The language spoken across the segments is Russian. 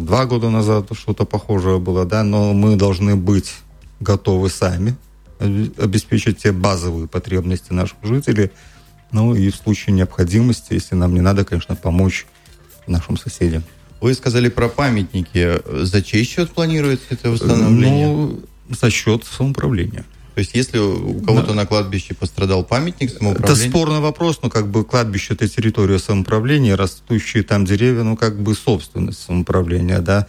2 года назад что-то похожее было, да, но мы должны быть готовы сами обеспечить те базовые потребности наших жителей, ну и в случае необходимости, если нам не надо, конечно, помочь нашим соседям. Вы сказали про памятники. За чей счет планируется это восстановление? Ну, за счет самоуправления. То есть, если у кого-то на кладбище пострадал памятник самоуправления... Это спорный вопрос, но кладбище – это территория самоуправления, растущие там деревья, собственность самоуправления, да.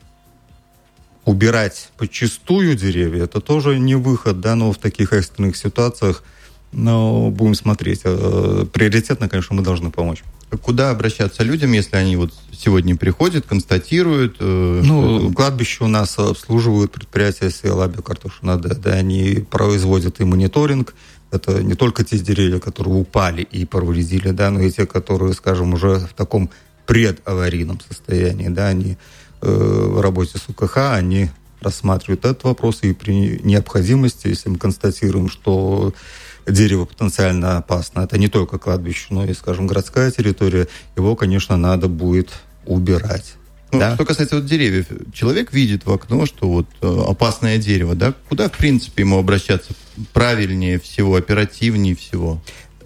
Убирать подчистую деревья – это тоже не выход, да, но в таких экстренных ситуациях, будем смотреть. Приоритетно, конечно, мы должны помочь. Куда обращаться людям, если они сегодня приходят, констатируют? Кладбище у нас обслуживают предприятия Сиалаби Картошинада, да, они производят и мониторинг. Это не только те деревья, которые упали и повредили, да, но и те, которые, скажем, уже в таком предаварийном состоянии, да, они в работе с УКХ, они рассматривают этот вопрос, и при необходимости, если мы констатируем, что дерево потенциально опасно, это не только кладбище, но и, скажем, городская территория, его, конечно, надо будет убирать. Да? Что касается деревьев, человек видит в окно, что опасное дерево, да? Куда, в принципе, ему обращаться правильнее всего, оперативнее всего?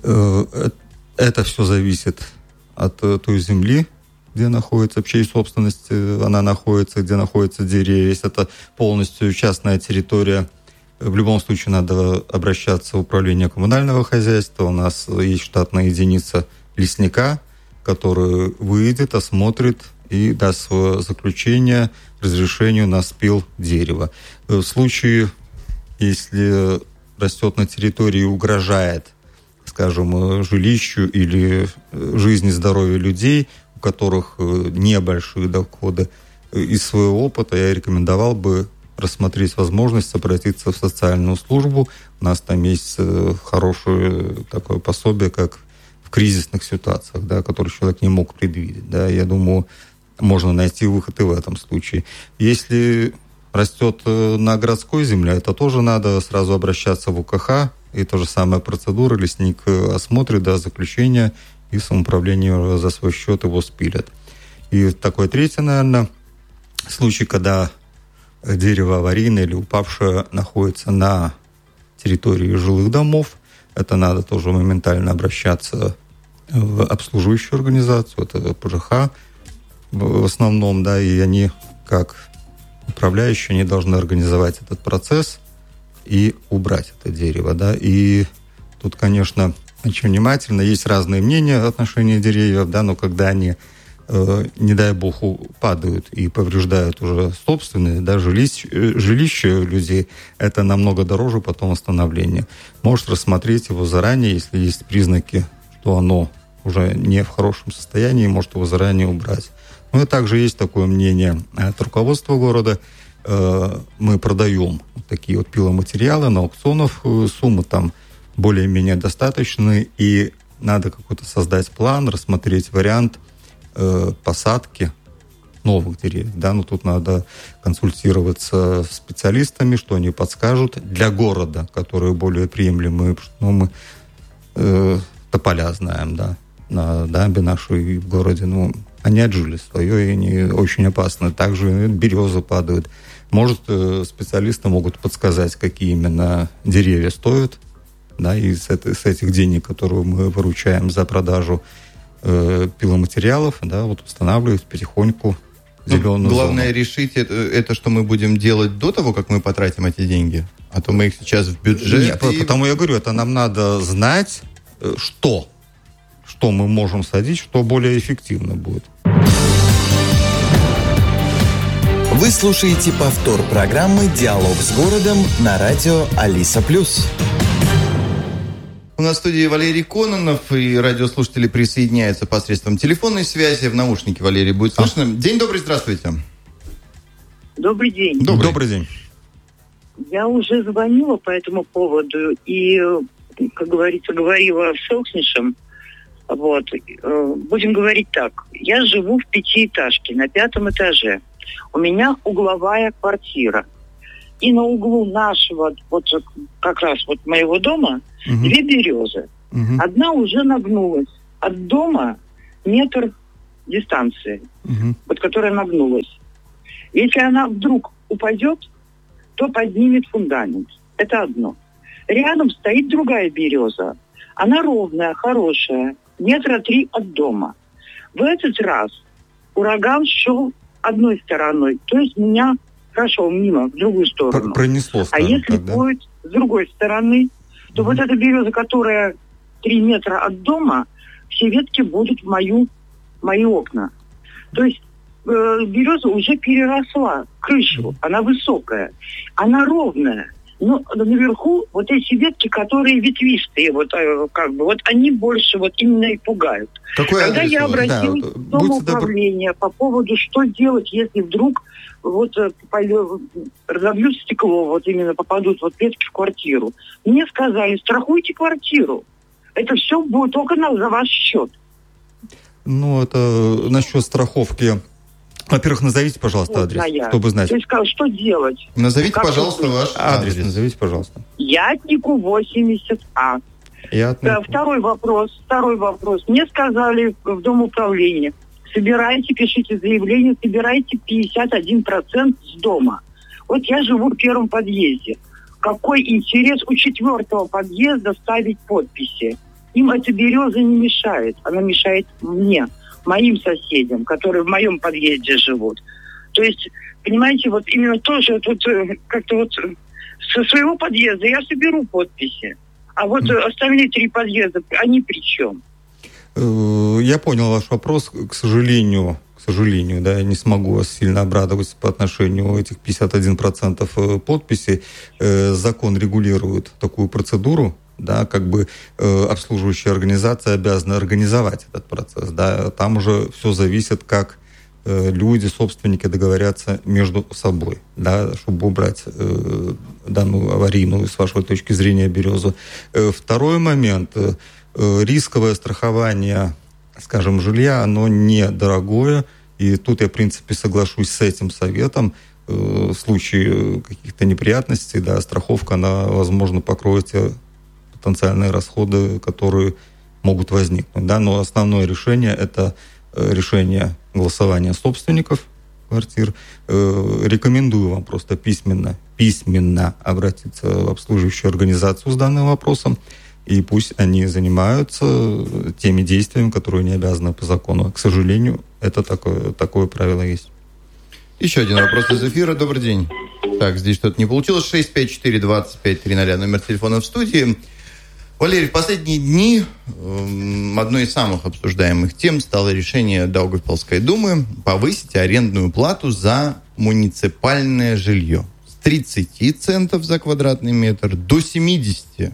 Это все зависит от той земли, где находится, чьей собственности она находится, где находятся деревья. Если это полностью частная территория, в любом случае надо обращаться в управление коммунального хозяйства. У нас есть штатная единица лесника, который выйдет, осмотрит и даст свое заключение, разрешению на спил дерева. В случае, если растет на территории и угрожает, скажем, жилищу или жизни и здоровью людей, у которых небольшие доходы, из своего опыта я рекомендовал бы рассмотреть возможность обратиться в социальную службу. У нас там есть хорошее такое пособие, как в кризисных ситуациях, да, которые человек не мог предвидеть. Да. Я думаю, можно найти выход и в этом случае. Если растет на городской земле, это тоже надо сразу обращаться в УКХ, и та же самая процедура, лесник осмотрит, даст заключение, и самоуправление за свой счет его спилят. И такой третий, наверное, случай, когда дерево аварийное или упавшее находится на территории жилых домов. Это надо тоже моментально обращаться в обслуживающую организацию, это ПЖХ в основном, да, и они, как управляющие, они должны организовать этот процесс и убрать это дерево, да. И тут, конечно, очень внимательно, есть разные мнения в отношении деревьев, да, но когда они не дай бог, падают и повреждают уже собственные, да, жилища людей, это намного дороже потом восстановления. Может рассмотреть его заранее, если есть признаки, что оно уже не в хорошем состоянии, может его заранее убрать. Ну и также есть такое мнение от руководства города. Мы продаем такие пиломатериалы на аукционах, суммы там более-менее достаточные, и надо какой-то создать план, рассмотреть вариант посадки новых деревьев. Да? Но тут надо консультироваться с специалистами, что они подскажут для города, которые более приемлемые. Мы тополя знаем, да, на дамбе нашей в городе. Они отжили свое, и они очень опасны. Также березы падают. Может, специалисты могут подсказать, какие именно деревья стоят, да, и с этих денег, которые мы выручаем за продажу пиломатериалов, да, устанавливать потихоньку зеленую главное зону. Решить это, что мы будем делать до того, как мы потратим эти деньги, а то мы их сейчас в бюджет... Нет, потому я говорю, это нам надо знать, что мы можем садить, что более эффективно будет. Вы слушаете повтор программы «Диалог с городом» на радио Алиса+. У нас в студии Валерий Кононов, и радиослушатели присоединяются посредством телефонной связи. В наушнике Валерий будет слышно. День добрый, здравствуйте. Добрый день. Добрый день. Я уже звонила по этому поводу и, как говорится, говорила с Селкснишем. Будем говорить так. Я живу в 5-этажке на 5-м этаже. У меня угловая квартира. И на углу нашего, как раз моего дома, 2 березы. Одна уже нагнулась. От дома метр дистанции, которая нагнулась. Если она вдруг упадет, то поднимет фундамент. Это одно. Рядом стоит другая береза. Она ровная, хорошая, 3 метра от дома. В этот раз ураган шел одной стороной, то есть меня прошел мимо, в другую сторону. Пронесло, а если так, да? будет с другой стороны, то вот эта береза, которая 3 метра от дома, все ветки будут в мои окна. То есть береза уже переросла крышу, она высокая, она ровная. Но наверху вот эти ветки, которые ветвистые, вот они больше вот именно и пугают. Когда я обратилась в домоуправление по поводу, что делать, если вдруг разобьют стекло, вот именно попадут вот ветки в квартиру. Мне сказали, страхуйте квартиру. Это все будет только за ваш счет. Ну, это насчет страховки. Во-первых, назовите, пожалуйста, адрес, чтобы знать. То есть, что делать? Назовите, пожалуйста, ваш адрес. Назовите, пожалуйста. Ятнику 80А. Второй вопрос. Мне сказали в домоуправлении, пишите заявление, собирайте 51% с дома. Вот я живу в первом подъезде. Какой интерес у 4-го подъезда ставить подписи? Им эта береза не мешает. Она мешает мне, моим соседям, которые в моем подъезде живут. То есть, понимаете, вот именно тоже как-то со своего подъезда я соберу подписи. А вот остальные 3 подъезда, они при чем? Я понял ваш вопрос. К сожалению, да, я не смогу вас сильно обрадовать по отношению этих 51% подписей. Закон регулирует такую процедуру, да, обслуживающая организация обязана организовать этот процесс, да, там уже все зависит, как люди, собственники договорятся между собой, да, чтобы убрать данную аварийную, с вашей точки зрения, березу. Второй момент, рисковое страхование, скажем, жилья, оно недорогое, и тут я, в принципе, соглашусь с этим советом. В случае каких-то неприятностей, да, страховка, она, возможно, покроет те потенциальные расходы, которые могут возникнуть, да, но основное решение – это решение голосования собственников квартир. Рекомендую вам просто письменно обратиться в обслуживающую организацию с данным вопросом, и пусть они занимаются теми действиями, которые не обязаны по закону. К сожалению, это такое правило есть. Еще один вопрос из эфира. Добрый день. Так, здесь что-то не получилось. 654-2530, номер телефона в студии. Валерий, в последние дни одной из самых обсуждаемых тем стало решение Даугавпилской думы повысить арендную плату за муниципальное жилье с 30 центов за квадратный метр до 70.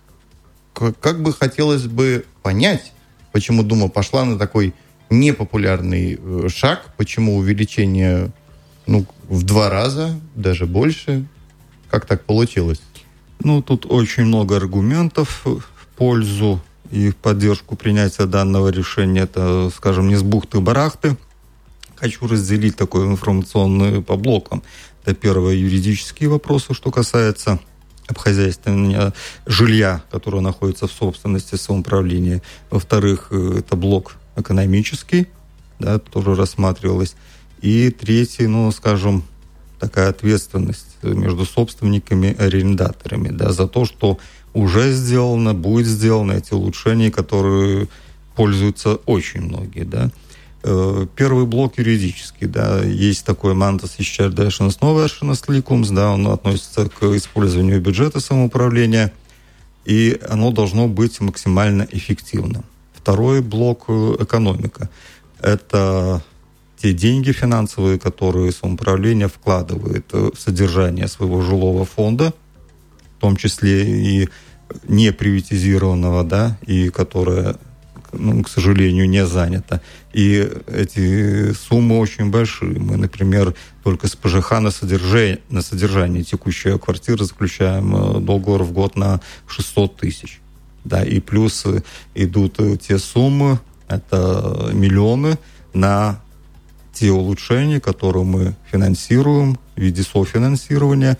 Как бы хотелось бы понять, почему Дума пошла на такой непопулярный шаг, почему увеличение в 2 раза, даже больше. Как так получилось? Тут очень много аргументов в пользу и в поддержку принятия данного решения. Это, скажем, не с бухты-барахты. Хочу разделить такое информационное по блокам. Это первое, юридические вопросы, что касается обхозяйствования жилья, которое находится в собственности самоуправления. Во-вторых, это блок экономический, да, тоже рассматривалось. И третий, скажем, такая ответственность между собственниками и арендаторами, да, за то, что уже сделано, будет сделано, эти улучшения, которые пользуются очень многие, да. Первый блок юридический, да, есть такой мантас изчердēšanas novēršanas likums, да, он относится к использованию бюджета самоуправления, и оно должно быть максимально эффективным. Второй блок экономика. Это те деньги финансовые, которые самоуправление вкладывает в содержание своего жилого фонда, в том числе и не приватизированного, да, и которое, к сожалению, не занято. И эти суммы очень большие. Мы, например, только с ПЖХ на содержание текущей квартиры заключаем договор в год на 600 тысяч. Да, и плюс идут те суммы, это миллионы, на те улучшения, которые мы финансируем в виде софинансирования.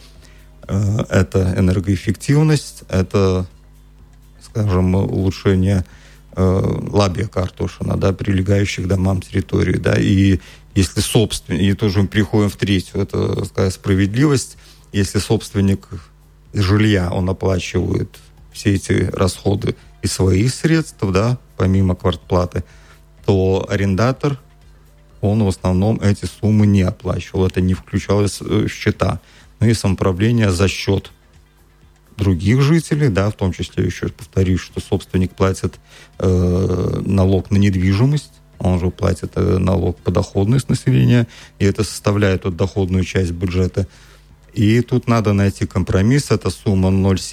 Это энергоэффективность, это, скажем, улучшение Лабия Картошина, да, прилегающих к домам территории, да, и если собственник, и тоже мы приходим в третью, это, сказать, справедливость, если собственник жилья, он оплачивает все эти расходы из своих средств, да, помимо квартплаты, то арендатор, он в основном эти суммы не оплачивал, это не включалось в счета. Ну и самоуправление за счет других жителей, да, в том числе, еще повторюсь, что собственник платит налог на недвижимость, он же платит налог по доходности населения, и это составляет вот доходную часть бюджета. И тут надо найти компромисс, эта сумма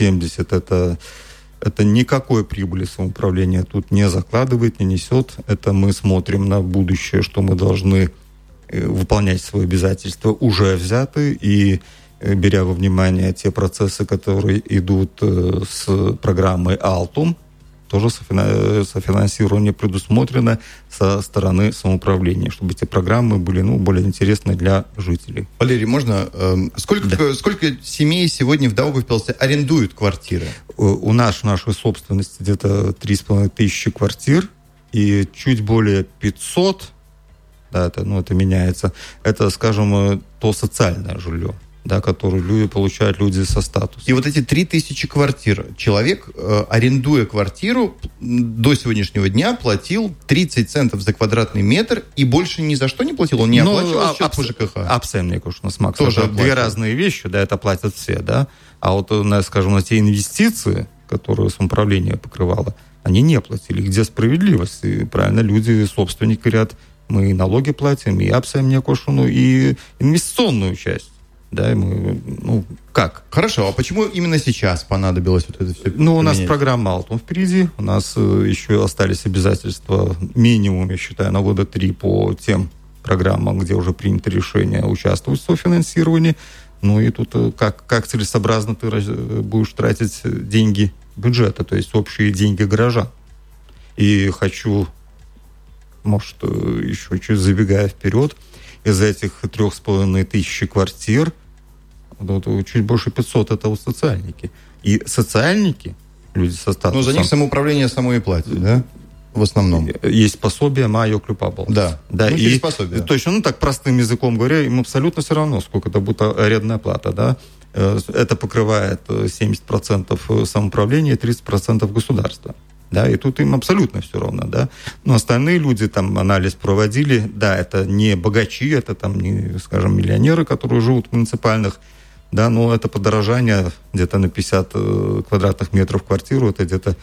0,70, это никакой прибыли самоуправления тут не закладывает, не несет. Это мы смотрим на будущее, что мы должны выполнять свои обязательства, уже взяты, и беря во внимание те процессы, которые идут с программой «Алтум», тоже софинансирование предусмотрено со стороны самоуправления, чтобы эти программы были более интересны для жителей. Валерий, можно? Сколько семей сегодня в Даугавпилсе арендуют квартиры? У нас в нашей собственности где-то 3500 квартир, и чуть более 500, да, это меняется, это, скажем, то социальное жилье, да, которые получают люди со статусом. И вот эти 3000 квартир. Человек, арендуя квартиру, до сегодняшнего дня платил 30 центов за квадратный метр и больше ни за что не платил? Он не оплачивал счет по ЖКХ? Абсолютно, конечно, с Макс. Тоже это две разные вещи, да, это платят все, да. А вот, скажем, на те инвестиции, которые самоуправление покрывало, они не платили. Где справедливость? И правильно люди, собственники говорят, мы и налоги платим, и абсолютно кошуну, и инвестиционную часть. Да, мы, как? Хорошо, а почему именно сейчас понадобилось вот это все поменять? У нас программа «Алтум» впереди, у нас еще остались обязательства минимум, я считаю, на года 3 по тем программам, где уже принято решение участвовать в софинансировании. И тут как целесообразно ты будешь тратить деньги бюджета, то есть общие деньги горожан. И хочу, может, еще чуть забегая вперед, из этих 3500 квартир чуть больше 500 это у социальники. И социальники, люди со статусом... за них самоуправление само и платит, да? В основном. Есть пособие «Майо Клюпабл». Да, и пособие. Точно, так простым языком говоря, им абсолютно все равно, сколько это будет арендная плата, да? Это покрывает 70% самоуправления и 30% государства. Да, и тут им абсолютно все равно, да. Но остальные люди там анализ проводили, да, это не богачи, это там не, скажем, миллионеры, которые живут в муниципальных, да, но это подорожание где-то на 50 квадратных метров квартиру, это где-то,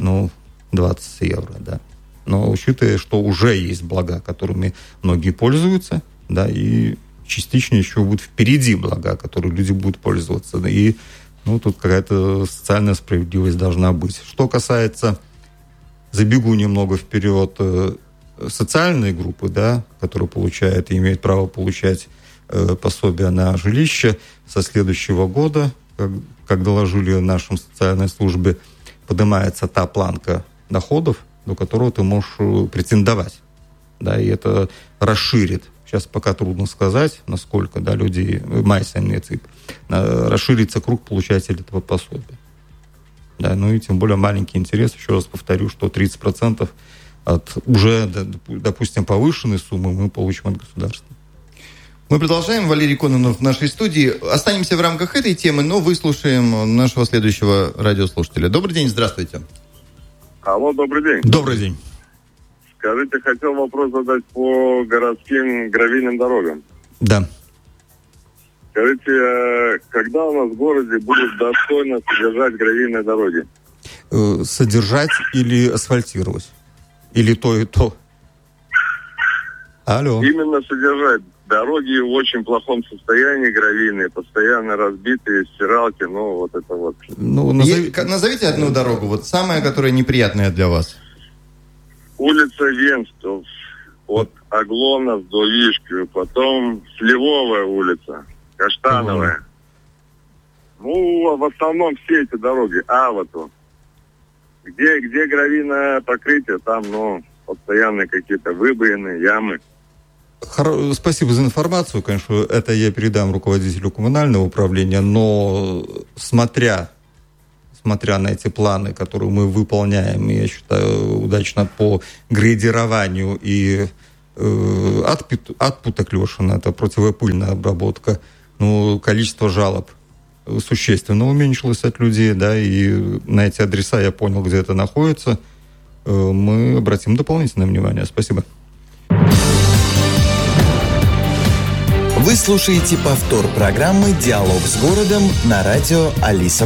20 евро, да. Но учитывая, что уже есть блага, которыми многие пользуются, да, и частично еще будут впереди блага, которые люди будут пользоваться, да, и, тут какая-то социальная справедливость должна быть. Что касается... Забегу немного вперед, социальные группы, да, которые получают и имеют право получать пособие на жилище, со следующего года, как доложили нашим социальной службе, поднимается та планка доходов, до которого ты можешь претендовать. Да, и это расширит. Сейчас пока трудно сказать, насколько, да, людей, расширится круг получателей этого пособия. Да, и тем более маленький интерес, еще раз повторю, что 30% от уже, допустим, повышенной суммы мы получим от государства. Мы продолжаем. Валерий Кононов в нашей студии. Останемся в рамках этой темы, но выслушаем нашего следующего радиослушателя. Добрый день, здравствуйте. Алло, добрый день. Добрый день. Скажите, хотел вопрос задать по городским гравийным дорогам. Да. Скажите, когда у нас в городе будут достойно содержать гравийные дороги? Содержать или асфальтировать? Или то и то? Алло. Именно содержать. Дороги в очень плохом состоянии, гравийные, постоянно разбитые, стиралки, вот это вот. Назовите одну дорогу, самая, которая неприятная для вас. Улица Венстов, от Аглонов до Вишки, потом Сливовая улица, Каштановая. В основном все эти дороги. Где гравийное покрытие, там, постоянные какие-то выбоины, ямы. Спасибо за информацию. Конечно, это я передам руководителю коммунального управления, но смотря несмотря на эти планы, которые мы выполняем, я считаю, удачно по грейдированию и отпуток Лешина, это противопыльная обработка, но количество жалоб существенно уменьшилось от людей, да, и на эти адреса я понял, где это находится. Мы обратим дополнительное внимание. Спасибо. Вы слушаете повтор программы «Диалог с городом» на радио Алиса+.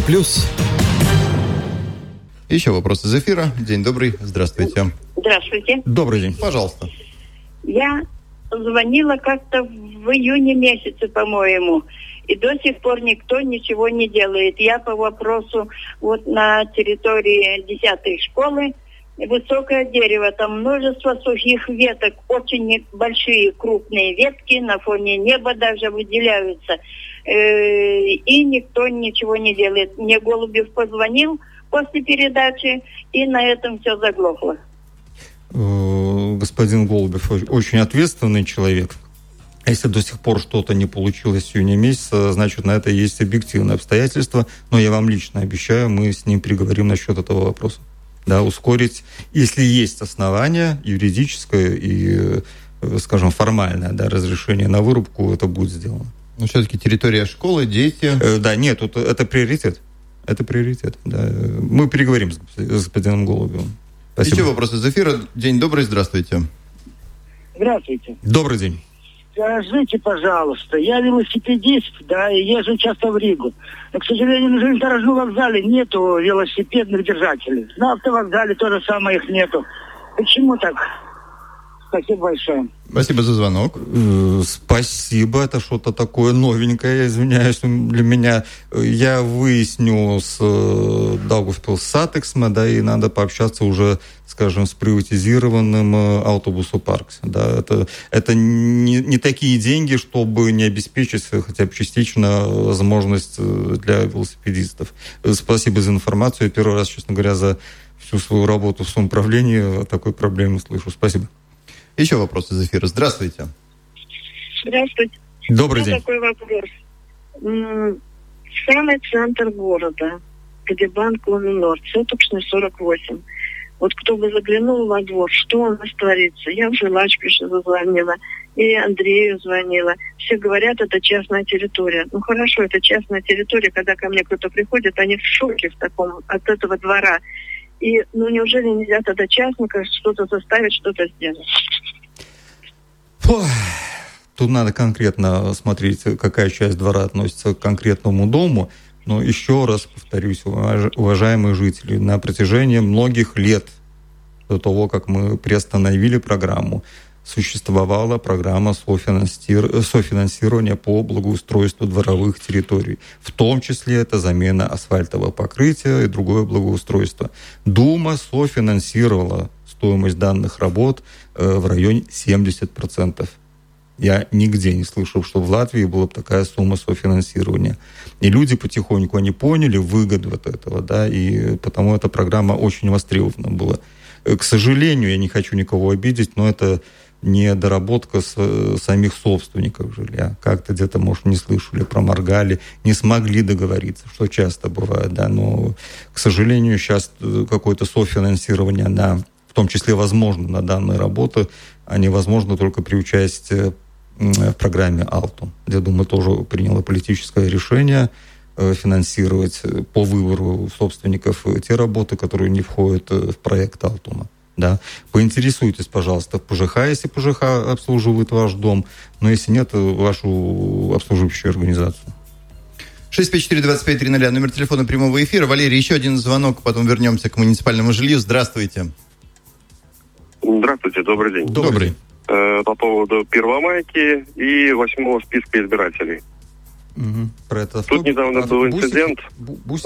Еще вопрос из эфира. День добрый. Здравствуйте. Здравствуйте. Добрый день. Пожалуйста. Я звонила как-то в июне месяце, по-моему, и до сих пор никто ничего не делает. Я по вопросу вот на территории 10-й школы, высокое дерево, там множество сухих веток, очень большие крупные ветки на фоне неба даже выделяются. И никто ничего не делает. Мне Голубев позвонил после передачи, и на этом все заглохло. Господин Голубев очень ответственный человек. Если до сих пор что-то не получилось в июне месяце, значит, на это есть объективные обстоятельства. Но я вам лично обещаю, мы с ним переговорим насчет этого вопроса. Да, ускорить, если есть основания юридическое и, скажем, формальное, да, разрешение на вырубку, это будет сделано. Но все-таки территория школы, дети... Да, нет, это приоритет. Это приоритет, да. Мы переговорим с господином Голубевым. Спасибо. Еще вопрос из эфира. День добрый, здравствуйте. Здравствуйте. Добрый день. Скажите, пожалуйста, я велосипедист, да, и езжу часто в Ригу. Но, к сожалению, на железнодорожном вокзале нету велосипедных держателей. На автовокзале то же самое их нету. Почему так? Спасибо большое. Спасибо за звонок. Спасибо, это что-то такое новенькое, я извиняюсь, для меня. Я выясню с Даугавпилс-Сатексма, да, и надо пообщаться уже, скажем, с приватизированным автобусу-паркс. Да, это не такие деньги, чтобы не обеспечить хотя бы частично возможность для велосипедистов. Спасибо за информацию. Я первый раз, честно говоря, за всю свою работу в самоуправлении о такой проблеме слышу. Спасибо. Еще вопрос из эфира. Здравствуйте. Здравствуйте. Добрый день. Такой вопрос. Самый центр города, где банк Лунинор, Суточный 48. Вот кто бы заглянул во двор, что у нас творится? Я в Жилачпише зазвонила, и Андрею звонила. Все говорят, это частная территория. Ну хорошо, это частная территория, когда ко мне кто-то приходит, они в шоке в таком от этого двора. И неужели нельзя тогда частника что-то заставить, что-то сделать? Тут надо конкретно смотреть, какая часть двора относится к конкретному дому. Но еще раз повторюсь, уважаемые жители, на протяжении многих лет до того, как мы приостановили программу, существовала программа софинансирования по благоустройству дворовых территорий. В том числе это замена асфальтового покрытия и другое благоустройство. Дума софинансировала стоимость данных работ в районе 70%. Я нигде не слышал, что в Латвии была такая сумма софинансирования. И люди потихоньку, они поняли выгоду от этого, да, и потому эта программа очень востребована была. К сожалению, я не хочу никого обидеть, но это не доработка самих собственников жилья. Как-то где-то, может, не слышали, проморгали, не смогли договориться, что часто бывает, да, но, к сожалению, сейчас какое-то софинансирование, в том числе, возможно, на данные работы, они возможны только при участии в программе «Алтум», где Дума тоже приняла политическое решение финансировать по выбору собственников те работы, которые не входят в проект «Алтума». Да. Поинтересуйтесь, пожалуйста, в ПЖХ, если ПЖХ обслуживает ваш дом, но если нет, вашу обслуживающую организацию. 654-2530, номер телефона прямого эфира. Валерий, еще один звонок, потом вернемся к муниципальному жилью. Здравствуйте. Здравствуйте, добрый день. Добрый. По поводу Первомайки и 8-го списка избирателей. Угу. Про это Тут недавно был инцидент. Бус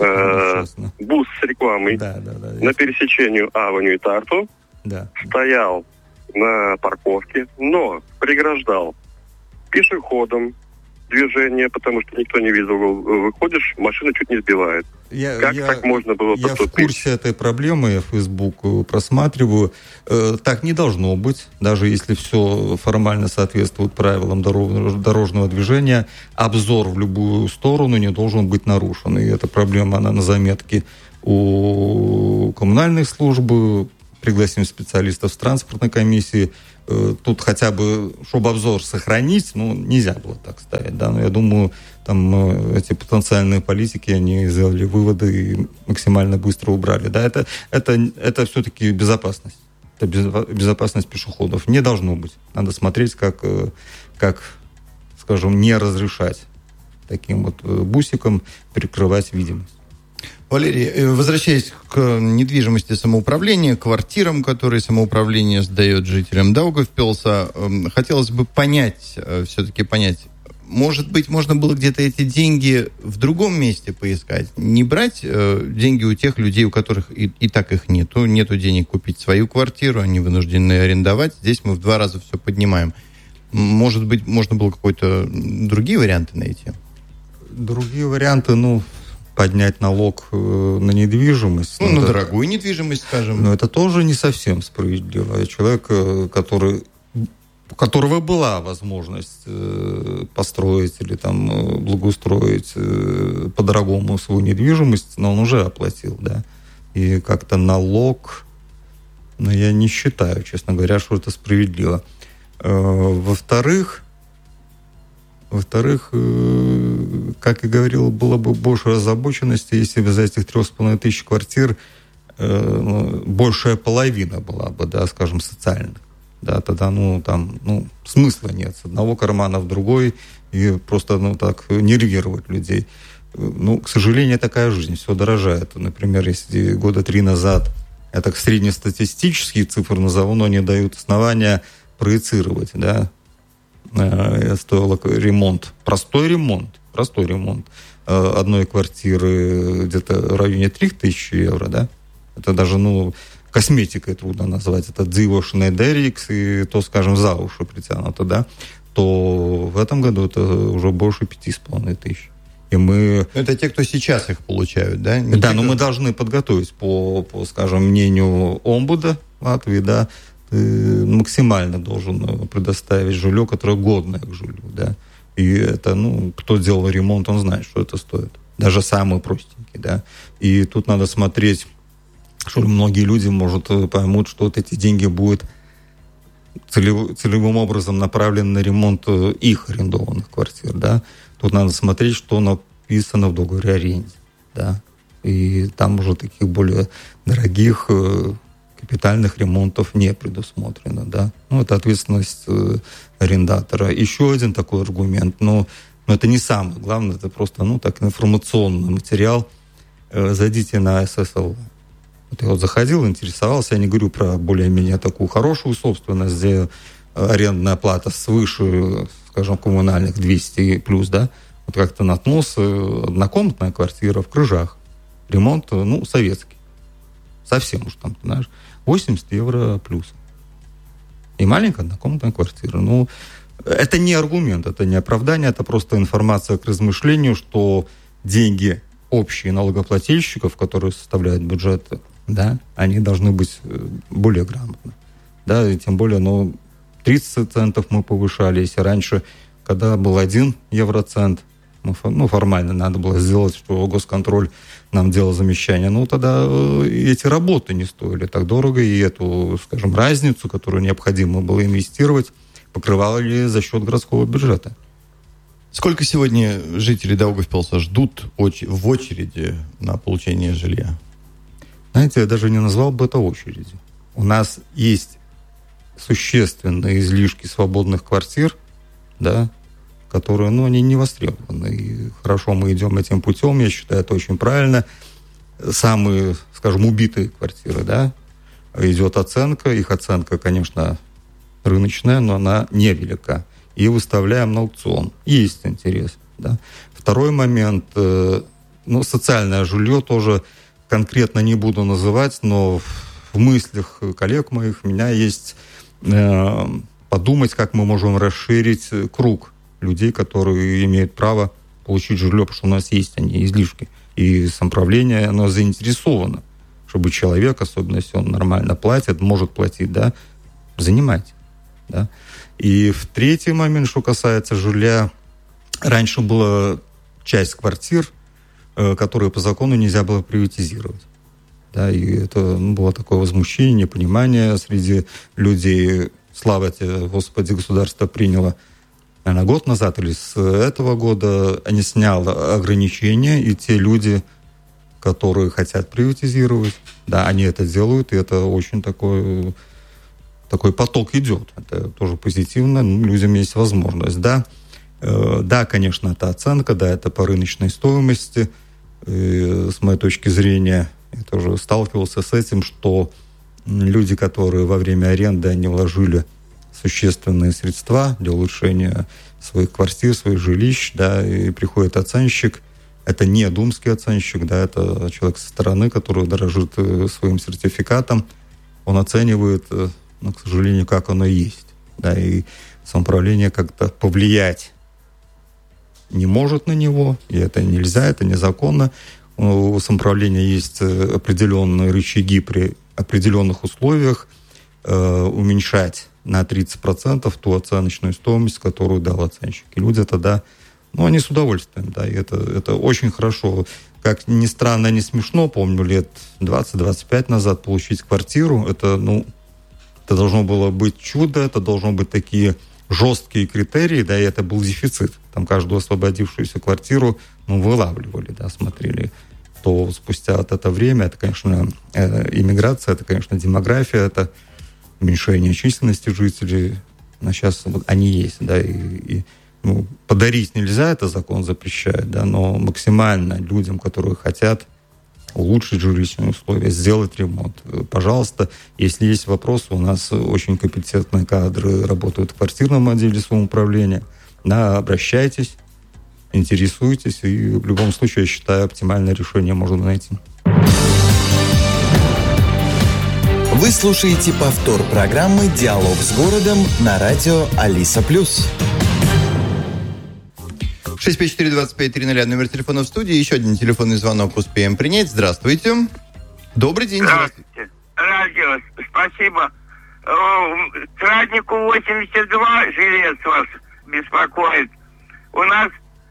с рекламой на пересечении Авеню и Тарту. Да. Стоял на парковке, но преграждал пешеходам движение, потому что никто не видел. Выходишь, машина чуть не сбивает. Так можно было поступить? Я в курсе этой проблемы, я Facebook просматриваю. Так не должно быть, даже если все формально соответствует правилам дорожного движения. Обзор в любую сторону не должен быть нарушен. И эта проблема, она на заметке у коммунальной службы, пригласим специалистов с транспортной комиссии. Тут хотя бы, чтобы обзор сохранить, нельзя было так ставить, да, но я думаю, там эти потенциальные политики, они сделали выводы и максимально быстро убрали, да, это все-таки безопасность, это безопасность пешеходов, не должно быть, надо смотреть, как, скажем, не разрешать таким вот бусикам перекрывать видимость. Валерий, возвращаясь к недвижимости самоуправления, квартирам, которые самоуправление сдает жителям Даугавпилса, хотелось бы все-таки понять, может быть, можно было где-то эти деньги в другом месте поискать, не брать деньги у тех людей, у которых и так их нету денег купить свою квартиру, они вынуждены арендовать, здесь мы в 2 раза все поднимаем. Может быть, можно было какие-то другие варианты найти? Другие варианты, поднять налог на недвижимость. На дорогую недвижимость, скажем. Но это тоже не совсем справедливо. Человек, у которого была возможность построить или там благоустроить по-дорогому свою недвижимость, но он уже оплатил, да. И как-то налог, я не считаю, честно говоря, что это справедливо. Во-вторых, как и говорил, было бы больше озабоченности, если бы из этих 3500 квартир большая половина была бы, да, скажем, социальных. Да, тогда, смысла нет. С одного кармана в другой и просто, так нервировать людей. К сожалению, такая жизнь, все дорожает. Например, если 3 года назад, я так среднестатистические цифры назову, но они дают основания проецировать, да, стоил ремонт, простой ремонт одной квартиры где-то в районе 3000 евро, да, это даже, косметикой трудно назвать, это дзивошный дерикс и то, скажем, за уши притянуто, да, то в этом году это уже больше 5500. И мы... Это те, кто сейчас их получают, да? Да, но мы должны подготовить по, скажем, мнению омбуда Латвии, да, ты максимально должен предоставить жилье, которое годное к жилью, да. И это, кто делал ремонт, он знает, что это стоит. Даже самый простенький, да. И тут надо смотреть, что многие люди, может, поймут, что вот эти деньги будут целевым образом направлены на ремонт их арендованных квартир, да. Тут надо смотреть, что написано в договоре аренды, да. И там уже таких более дорогих капитальных ремонтов не предусмотрено, да. Это ответственность арендатора. Еще один такой аргумент, но это не самое главное, это просто, так, информационный материал. Зайдите на SSL. Я заходил, интересовался, я не говорю про более-менее такую хорошую собственность, где арендная плата свыше, скажем, коммунальных 200 плюс, да. Вот как-то наткнулся, однокомнатная квартира в Крыжах. Ремонт, советский. Совсем уж там, знаешь, 80 евро плюс. И маленькая однокомнатная квартира. Это не аргумент, это не оправдание, это просто информация к размышлению, что деньги общие налогоплательщиков, которые составляют бюджет, да, они должны быть более грамотны. Да, и тем более, 30 центов мы повышали. Если раньше, когда был 1 евроцент, формально надо было сделать, что госконтроль нам делал замещание, тогда эти работы не стоили так дорого, и эту, скажем, разницу, которую необходимо было инвестировать, покрывали за счет городского бюджета. Сколько сегодня жители Даугавпилса ждут в очереди на получение жилья? Знаете, я даже не назвал бы это очередью. У нас есть существенные излишки свободных квартир, да, которые, они не востребованы. И хорошо, мы идем этим путем, я считаю, это очень правильно. Самые, скажем, убитые квартиры, да, идет оценка. Их оценка, конечно, рыночная, но она невелика. И выставляем на аукцион. Есть интерес, да. Второй момент, социальное жилье тоже конкретно не буду называть, но в мыслях коллег моих у меня есть подумать, как мы можем расширить круг людей, которые имеют право получить жилье, потому что у нас есть они излишки. И самоуправление, оно заинтересовано, чтобы человек, особенно если он нормально платит, может платить, да, занимать. Да. И в третий момент, что касается жилья, раньше была часть квартир, которые по закону нельзя было приватизировать. Да, и это было такое возмущение, непонимание среди людей. Слава тебе, Господи, государство приняло, наверное, год назад или с этого года не сняло ограничения, и те люди, которые хотят приватизировать, да, они это делают, и это очень такой поток идет. Это тоже позитивно, людям есть возможность, да. Да, конечно, это оценка, да, это по рыночной стоимости. И, с моей точки зрения, я тоже сталкивался с этим, что люди, которые во время аренды, они вложили существенные средства для улучшения своих квартир, своих жилищ, да, и приходит оценщик. Это не думский оценщик, да, это человек со стороны, который дорожит своим сертификатом. Он оценивает, ну, к сожалению, как оно есть. Да, и самоуправление как-то повлиять не может на него, и это нельзя, это незаконно. У самоуправления есть определенные рычаги при определенных условиях уменьшать на 30% ту оценочную стоимость, которую дал оценщик. И люди тогда, ну, они с удовольствием, да, и это очень хорошо. Как ни странно, не смешно, помню, лет 20-25 назад получить квартиру, это должно было быть чудо, это должно быть такие жесткие критерии, да, и это был дефицит. Там каждую освободившуюся квартиру, вылавливали, да, смотрели. То спустя вот это время, это, конечно, иммиграция, это, конечно, демография, это уменьшение численности жителей. Но сейчас вот они есть, да, и подарить нельзя, это закон запрещает, да, но максимально людям, которые хотят улучшить жилищные условия, сделать ремонт. Пожалуйста, если есть вопросы, у нас очень компетентные кадры работают в квартирном отделе самоуправления. Да, обращайтесь, интересуйтесь, и в любом случае, я считаю, оптимальное решение можно найти. Вы слушаете повтор программы «Диалог с городом» на радио Алиса+. 654-25-00, номер телефона в студии. Еще один телефонный звонок успеем принять. Здравствуйте. Добрый день. Здравствуйте. Радио, спасибо. К Раднику 82 жилец вас беспокоит. У нас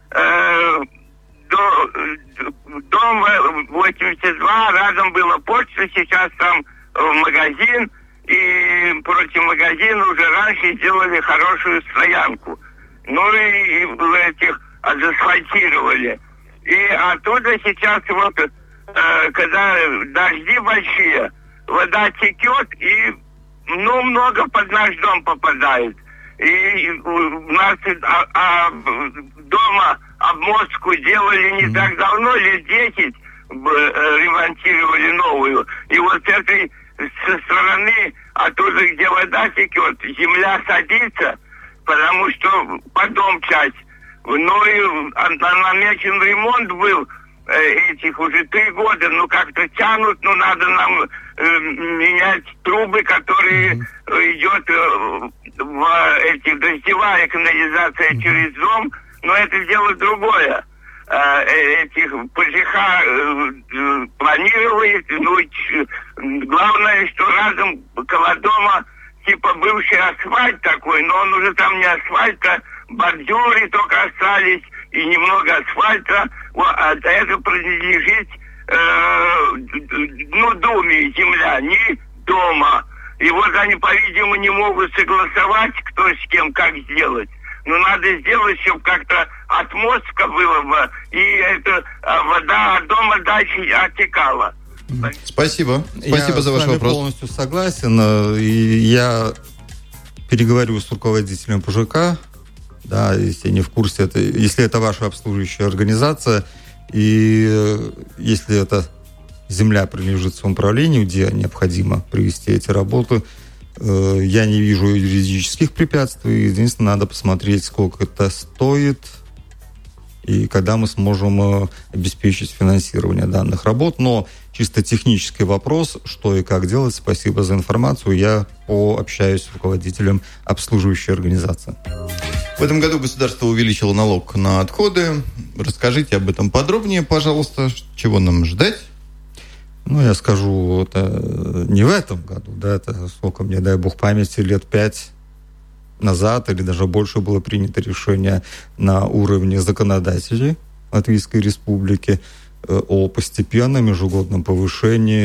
дом 82, рядом была почта, сейчас там магазин, и против магазина уже раньше сделали хорошую стоянку. Ну и этих заасфальтировали. И оттуда сейчас вот, когда дожди большие, вода текет и, много под наш дом попадает. И у нас дома обмостку делали не так давно, лет 10 ремонтировали новую. И вот этой со стороны, оттуда, где вода текет, земля садится, потому что потом часть. Ну и намечен ремонт был этих уже 3 года, как-то тянут, надо нам менять трубы, которые идет в этих дождевая канализация через дом, но это дело другое. Этих ПЖХ планировали, главное, что рядом около дома типа бывший асфальт такой, но он уже там не асфальт, а бордюры только остались и немного асфальта. А это принадлежит доме земля, не дома. И вот они, по-видимому, не могут согласовать, кто с кем, как сделать. Но надо сделать, чтобы как-то отмостка была бы, и эта вода от дома дальше оттекала. Спасибо. Спасибо за ваш вопрос. Я полностью согласен. И я переговорю с руководителем ПЖК, да, если не в курсе, если это ваша обслуживающая организация, и если эта земля принадлежит самоуправлению, где необходимо провести эти работы, я не вижу юридических препятствий. Единственное, надо посмотреть, сколько это стоит и когда мы сможем обеспечить финансирование данных работ. Но чисто технический вопрос, что и как делать, спасибо за информацию. Я пообщаюсь с руководителем обслуживающей организации. В этом году государство увеличило налог на отходы. Расскажите об этом подробнее, пожалуйста. Чего нам ждать? Я скажу, это не в этом году, да, это сколько мне, дай бог памяти, лет 5 назад или даже больше было принято решение на уровне законодателей Латвийской Республики о постепенном ежегодном повышении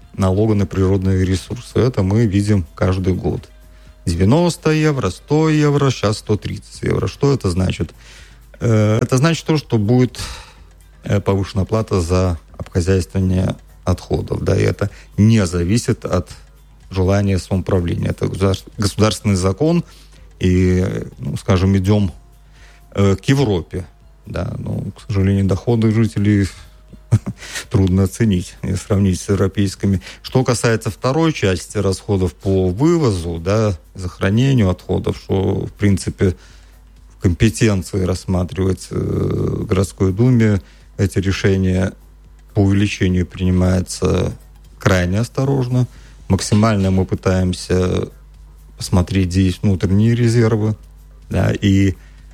налога на природные ресурсы. Это мы видим каждый год. 90 евро, 100 евро, сейчас 130 евро. Что это значит? Это значит то, что будет повышена плата за обхозяйствование отходов. Да, и это не зависит от желания самоуправления. Это государственный закон, и, скажем, идем к Европе. Да, но, к сожалению, доходы жителей трудно оценить и сравнить с европейскими. Что касается второй части расходов по вывозу, да, захоронению отходов, что, в принципе, в компетенции рассматривать в городской думе, эти решения по увеличению принимаются крайне осторожно. Максимально мы пытаемся посмотреть, где есть внутренние резервы, да, и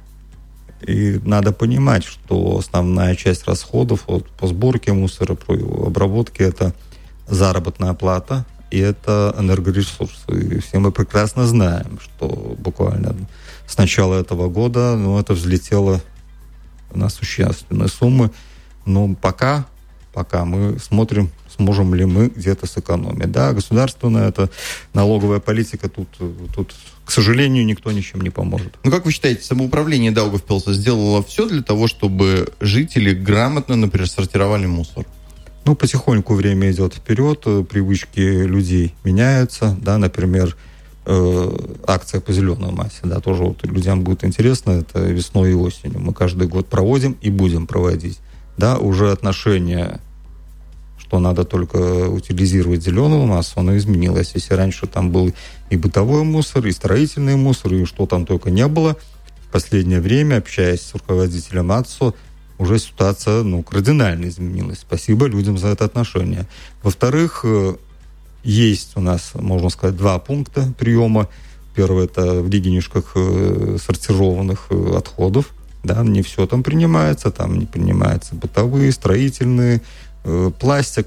надо понимать, что основная часть расходов по сборке мусора, по его обработке — это заработная плата и это энергоресурсы. И все мы прекрасно знаем, что буквально с начала этого года это взлетело на существенные суммы. Но пока мы смотрим, сможем ли мы где-то сэкономить. Да, государственная это налоговая политика, тут, к сожалению, никто ничем не поможет. Как вы считаете, самоуправление Даугавпилса сделало все для того, чтобы жители грамотно, например, сортировали мусор? Потихоньку время идет вперед, привычки людей меняются, да, например, акция по зеленой массе, да, тоже людям будет интересно, это весной и осенью. Мы каждый год проводим и будем проводить. Да, уже отношение, что надо только утилизировать зеленую массу, оно изменилось. Если раньше там был и бытовой мусор, и строительный мусор, и что там только не было, в последнее время, общаясь с руководителем АЦО, уже ситуация кардинально изменилась. Спасибо людям за это отношение. Во-вторых, есть у нас, можно сказать, 2 пункта приема. Первый — это в Регинишках сортированных отходов. Да, не все там принимается, там не принимаются бытовые, строительные, пластик,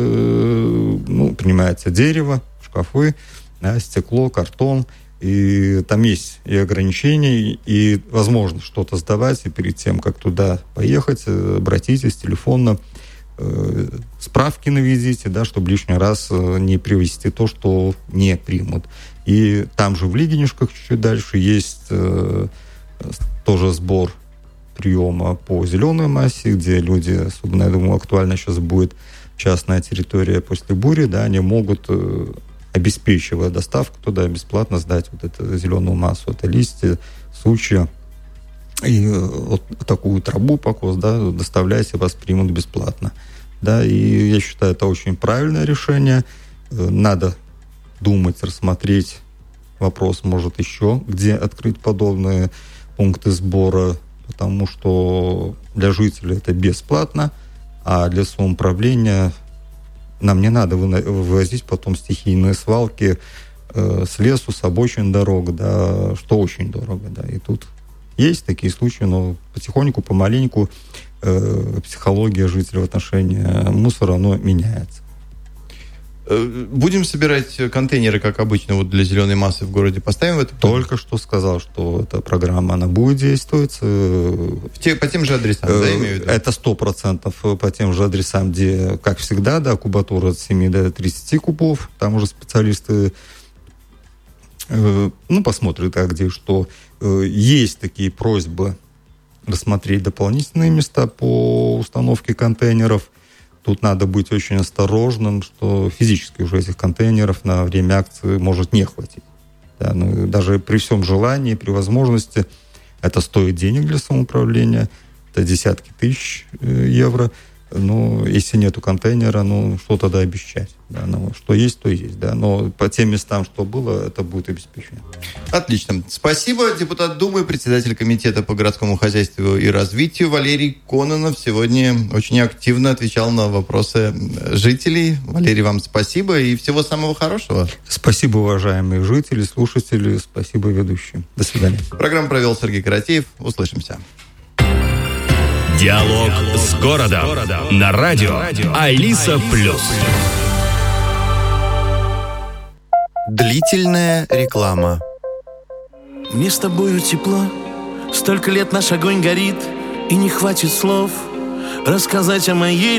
принимается дерево, шкафы, да, стекло, картон. И там есть и ограничения, и возможность что-то сдавать. И перед тем, как туда поехать, обратитесь телефонно, справки наведите, да, чтобы лишний раз не привезти то, что не примут. И там же в Лигинишках чуть-чуть дальше есть тоже сбор приема по зеленой массе, где люди, особенно, я думаю, актуально сейчас будет частная территория после бури, да, они могут, обеспечивая доставку туда, бесплатно сдать вот эту зеленую массу. Это листья, сучья. И вот такую траву покос, да, доставляйте, вас примут бесплатно. Да, и я считаю, это очень правильное решение. Надо думать, рассмотреть вопрос, может, еще где открыть подобные пункты сбора, потому что для жителей это бесплатно, а для самоуправления нам не надо вывозить потом стихийные свалки с лесу, с обочин дорог, да, что очень дорого. Да. И тут есть такие случаи, но потихоньку, помаленьку психология жителей в отношении мусора, оно меняется. Будем собирать контейнеры, как обычно, вот для зеленой массы в городе. Поставим это? Только что сказал, что эта программа, она будет действовать. По тем же адресам, да, имею в виду? Это 100% по тем же адресам, где, как всегда, да, кубатура от 7 до 30 кубов. Там уже специалисты посмотрят, как где что. Есть такие просьбы рассмотреть дополнительные места по установке контейнеров. Тут надо быть очень осторожным, что физически уже этих контейнеров на время акции может не хватить. Да, даже при всем желании, при возможности, это стоит денег для самоуправления, это десятки тысяч евро. Но если нету контейнера, что тогда обещать? Да, что есть, то есть. Да, но по тем местам, что было, это будет обеспечено. Отлично. Спасибо. Депутат Думы, председатель комитета по городскому хозяйству и развитию Валерий Кононов сегодня очень активно отвечал на вопросы жителей. Валерий, вам спасибо и всего самого хорошего. Спасибо, уважаемые жители, слушатели. Спасибо, ведущие. До свидания. Программу провел Сергей Каратеев. Услышимся. Диалог с городом на радио Алиса+. Длительная реклама. Мне с тобою тепло, столько лет наш огонь горит, и не хватит слов рассказать о моей